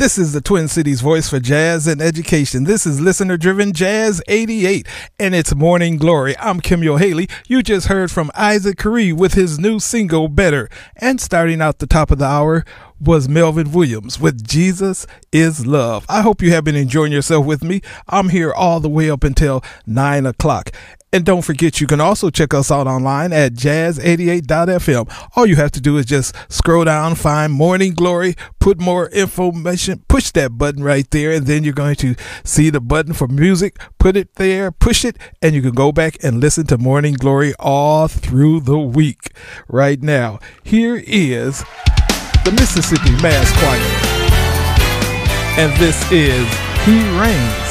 This is the Twin Cities voice for jazz and education. This is Listener Driven Jazz 88, and it's Morning Glory. I'm Kimyo Haley. You just heard from Isaac Carree with his new single, Better. And starting out the top of the hour was Melvin Williams with Jesus is Love. I hope you have been enjoying yourself with me. I'm here all the way up until 9 o'clock. And don't forget, you can also check us out online at jazz88.fm. All you have to do is just scroll down, find Morning Glory, put more information, push that button right there, and then you're going to see the button for music. Put it there, push it, and you can go back and listen to Morning Glory all through the week. Right now, here is the Mississippi Mass Choir, and this is He Reigns.